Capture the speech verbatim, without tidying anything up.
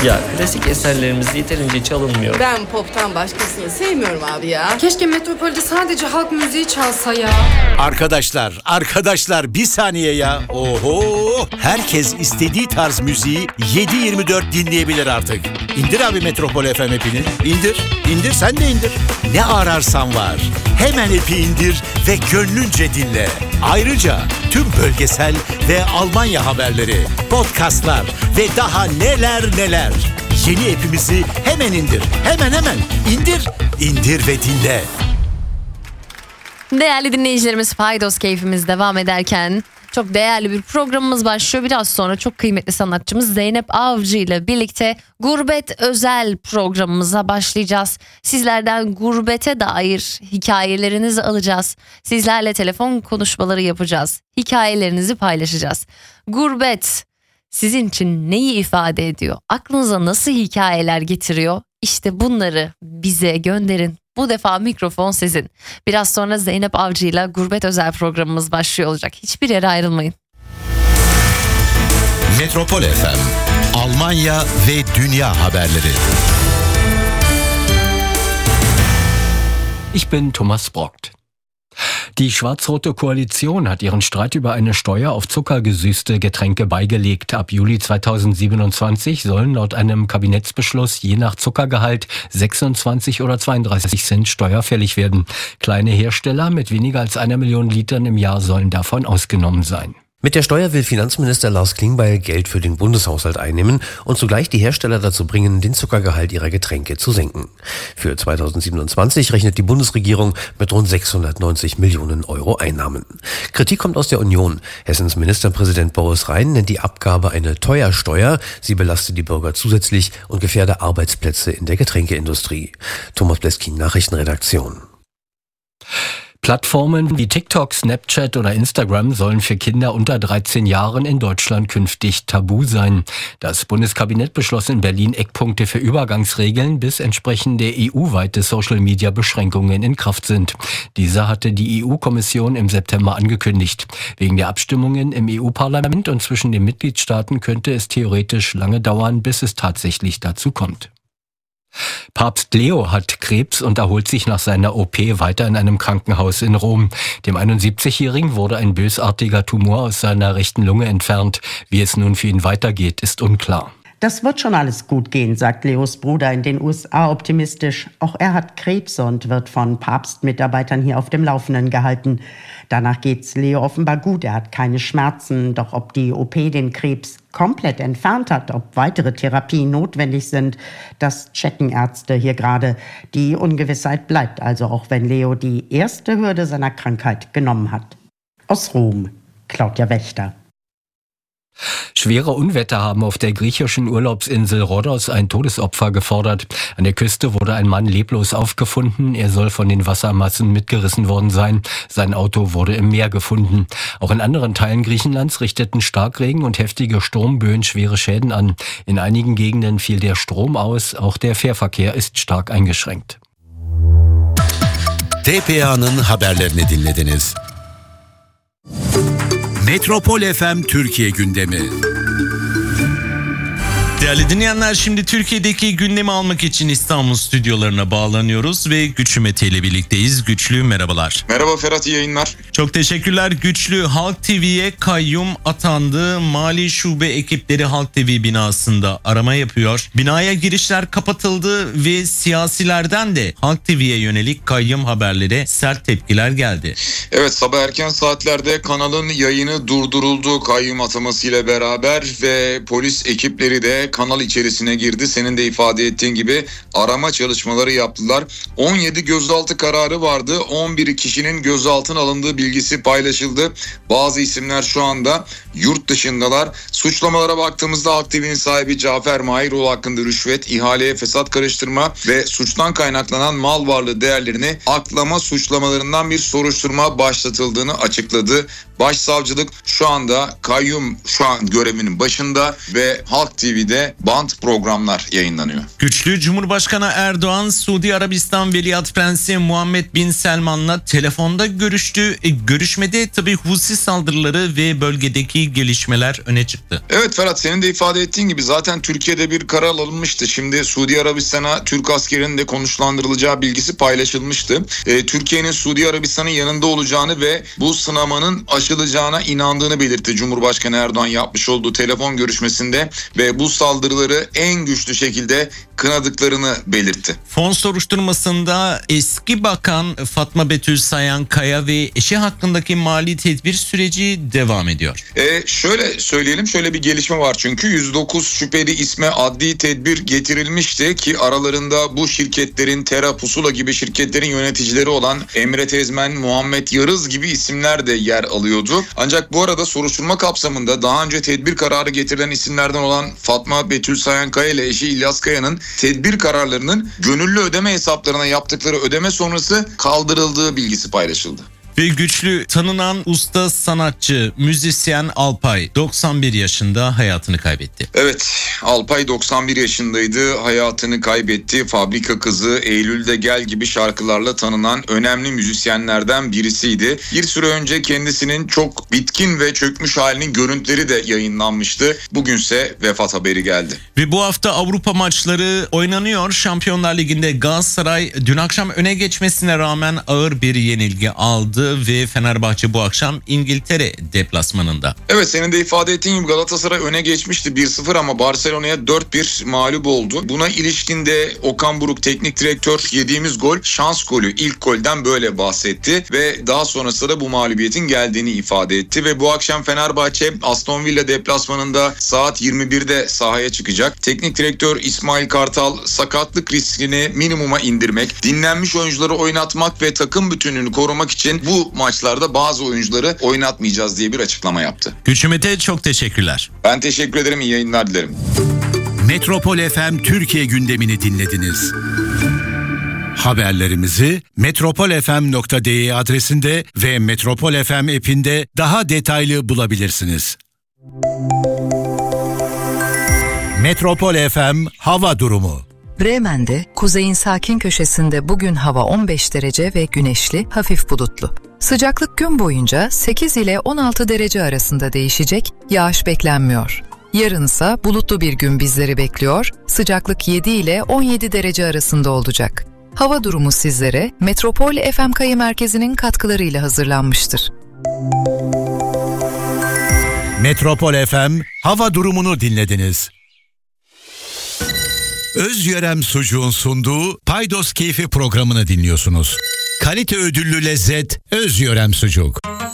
Ya klasik eserlerimiz yeterince çalınmıyor. Ben pop'tan başkasını sevmiyorum abi ya. Keşke Metropol'de sadece halk müziği çalsa ya. Arkadaşlar, arkadaşlar bir saniye ya. Oho! Herkes istediği tarz müziği yedi yirmi dört dinleyebilir artık. İndir abi Metropol F M app'ini. İndir, indir sen de indir. Ne ararsan var. Hemen app'i indir ve gönlünce dinle. Ayrıca tüm bölgesel ve Almanya haberleri, podcastlar ve daha neler neler. Yeni app'imizi hemen indir. Hemen hemen indir, indir ve dinle. Değerli dinleyicilerimiz, Paydos keyfimiz devam ederken çok değerli bir programımız başlıyor. Biraz sonra çok kıymetli sanatçımız Zeynep Avcı ile birlikte Gurbet özel programımıza başlayacağız. Sizlerden gurbete dair hikayelerinizi alacağız. Sizlerle telefon konuşmaları yapacağız. Hikayelerinizi paylaşacağız. Gurbet sizin için neyi ifade ediyor? Aklınıza nasıl hikayeler getiriyor? İşte bunları bize gönderin. Bu defa mikrofon sizin. Biraz sonra Zeynep Avcı ile Gurbet özel programımız başlıyor olacak. Hiçbir yere ayrılmayın. Metropol F M, Almanya ve dünya haberleri. Ich bin Thomas Brockt. Die schwarz-rote Koalition hat ihren Streit über eine Steuer auf zuckergesüßte Getränke beigelegt. Ab Juli zweitausendsiebenundzwanzig sollen laut einem Kabinettsbeschluss je nach Zuckergehalt sechsundzwanzig oder zweiunddreißig Cent steuerfällig werden. Kleine Hersteller mit weniger als einer Million Litern im Jahr sollen davon ausgenommen sein. Mit der Steuer will Finanzminister Lars Klingbeil Geld für den Bundeshaushalt einnehmen und zugleich die Hersteller dazu bringen, den Zuckergehalt ihrer Getränke zu senken. Für zweitausendsiebenundzwanzig rechnet die Bundesregierung mit rund sechshundertneunzig Millionen Euro Einnahmen. Kritik kommt aus der Union. Hessens Ministerpräsident Boris Rhein nennt die Abgabe eine Teuersteuer. Sie belastet die Bürger zusätzlich und gefährde Arbeitsplätze in der Getränkeindustrie. Thomas Bleskin, Nachrichtenredaktion. Plattformen wie TikTok, Snapchat oder Instagram sollen für Kinder unter dreizehn Jahren in Deutschland künftig tabu sein. Das Bundeskabinett beschloss in Berlin Eckpunkte für Übergangsregeln, bis entsprechende E U-weite Social-Media-Beschränkungen in Kraft sind. Diese hatte die E U-Kommission im September angekündigt. Wegen der Abstimmungen im E U-Parlament und zwischen den Mitgliedstaaten könnte es theoretisch lange dauern, bis es tatsächlich dazu kommt. Papst Leo hat Krebs und erholt sich nach seiner O P weiter in einem Krankenhaus in Rom. Dem einundsiebzigjährigen wurde ein bösartiger Tumor aus seiner rechten Lunge entfernt. Wie es nun für ihn weitergeht, ist unklar. Das wird schon alles gut gehen, sagt Leos Bruder in den U S A optimistisch. Auch er hat Krebs und wird von Papstmitarbeitern hier auf dem Laufenden gehalten. Danach geht's Leo offenbar gut. Er hat keine Schmerzen. Doch ob die O P den Krebs komplett entfernt hat, ob weitere Therapien notwendig sind, das checken Ärzte hier gerade. Die Ungewissheit bleibt also, auch wenn Leo die erste Hürde seiner Krankheit genommen hat. Aus Rom, Claudia Wächter. Schwere Unwetter haben auf der griechischen Urlaubsinsel Rhodos ein Todesopfer gefordert. An der Küste wurde ein Mann leblos aufgefunden. Er soll von den Wassermassen mitgerissen worden sein. Sein Auto wurde im Meer gefunden. Auch in anderen Teilen Griechenlands richteten Starkregen und heftige Sturmböen schwere Schäden an. In einigen Gegenden fiel der Strom aus. Auch der Fährverkehr ist stark eingeschränkt. T P A'nın haberlerini dinlediniz. Metropol F M Türkiye gündemi. Değerli dinleyenler, şimdi Türkiye'deki gündemi almak için İstanbul stüdyolarına bağlanıyoruz ve Güçlü Mete ile birlikteyiz. Güçlü, merhabalar. Merhaba Ferhat, iyi yayınlar. Çok teşekkürler. Güçlü, Halk T V'ye kayyum atandı. Mali şube ekipleri Halk T V binasında arama yapıyor. Binaya girişler kapatıldı ve siyasilerden de Halk T V'ye yönelik kayyum haberlere sert tepkiler geldi. Evet, sabah erken saatlerde kanalın yayını durduruldu kayyum atamasıyla beraber ve polis ekipleri de kanal içerisine girdi. Senin de ifade ettiğin gibi arama çalışmaları yaptılar. on yedi gözaltı kararı vardı. on bir kişinin gözaltına alındığı bilgisi paylaşıldı. Bazı isimler şu anda yurt dışındalar. Suçlamalara baktığımızda Halk T V'nin sahibi Cafer Mahiroğlu hakkında rüşvet, ihaleye fesat karıştırma ve suçtan kaynaklanan mal varlığı değerlerini aklama suçlamalarından bir soruşturma başlatıldığını açıkladı. Başsavcılık şu anda kayyum şu an görevinin başında ve Halk T V'de band programlar yayınlanıyor. Güçlü, Cumhurbaşkanı Erdoğan, Suudi Arabistan Veliaht Prensi Muhammed Bin Selman'la telefonda görüştü. E, görüşmede tabii Husi saldırıları ve bölgedeki ilk gelişmeler öne çıktı. Evet Ferhat, senin de ifade ettiğin gibi zaten Türkiye'de bir karar alınmıştı. Şimdi Suudi Arabistan'a Türk askerinin de konuşlandırılacağı bilgisi paylaşılmıştı. Ee, Türkiye'nin Suudi Arabistan'ın yanında olacağını ve bu sınamanın aşılacağına inandığını belirtti Cumhurbaşkanı Erdoğan yapmış olduğu telefon görüşmesinde ve bu saldırıları en güçlü şekilde kınadıklarını belirtti. Fon soruşturmasında eski bakan Fatma Betül Sayankaya ve eşi hakkındaki mali tedbir süreci devam ediyor. Ee, şöyle söyleyelim, şöyle bir gelişme var çünkü yüz dokuz şüpheli isme adli tedbir getirilmişti ki aralarında bu şirketlerin Tera Pusula gibi şirketlerin yöneticileri olan Emre Tezmen, Muhammed Yarız gibi isimler de yer alıyordu. Ancak bu arada soruşturma kapsamında daha önce tedbir kararı getirilen isimlerden olan Fatma Betül Sayankaya ile eşi İlyas Kaya'nın tedbir kararlarının gönüllü ödeme hesaplarına yaptıkları ödeme sonrası kaldırıldığı bilgisi paylaşıldı. Ve güçlü tanınan usta sanatçı, müzisyen Alpay doksan bir yaşında hayatını kaybetti. Evet, Alpay doksan bir yaşındaydı, hayatını kaybetti. Fabrika Kızı, Eylül'de Gel gibi şarkılarla tanınan önemli müzisyenlerden birisiydi. Bir süre önce kendisinin çok bitkin ve çökmüş halinin görüntüleri de yayınlanmıştı. Bugünse vefat haberi geldi. Ve bu hafta Avrupa maçları oynanıyor. Şampiyonlar Ligi'nde Galatasaray dün akşam öne geçmesine rağmen ağır bir yenilgi aldı ve Fenerbahçe bu akşam İngiltere deplasmanında. Evet, senin de ifade ettiğin gibi Galatasaray öne geçmişti bir sıfır ama Barcelona'ya dört bir mağlup oldu. Buna ilişkin de Okan Buruk teknik direktör yediğimiz gol şans golü, ilk golden böyle bahsetti ve daha sonrasında da bu mağlubiyetin geldiğini ifade etti ve bu akşam Fenerbahçe Aston Villa deplasmanında saat yirmi birde sahaya çıkacak. Teknik direktör İsmail Kartal sakatlık riskini minimuma indirmek, dinlenmiş oyuncuları oynatmak ve takım bütünlüğünü korumak için bu maçlarda bazı oyuncuları oynatmayacağız diye bir açıklama yaptı. Güçlü Mete, çok teşekkürler. Ben teşekkür ederim, iyi yayınlar dilerim. Metropol F M Türkiye gündemini dinlediniz. Haberlerimizi metropol f m nokta d e adresinde ve Metropol F M app'inde daha detaylı bulabilirsiniz. Metropol F M hava durumu. Bremen'de, kuzeyin sakin köşesinde bugün hava on beş derece ve güneşli, hafif bulutlu. Sıcaklık gün boyunca sekiz ile on altı derece arasında değişecek, yağış beklenmiyor. Yarınsa bulutlu bir gün bizleri bekliyor, sıcaklık yedi ile on yedi derece arasında olacak. Hava durumu sizlere Metropol F M Kayı Merkezi'nin katkılarıyla hazırlanmıştır. Metropol F M hava durumunu dinlediniz. Özyörem Sucuğun sunduğu Paydos Keyfi programını dinliyorsunuz. Kalite ödüllü lezzet Özyörem Sucuk.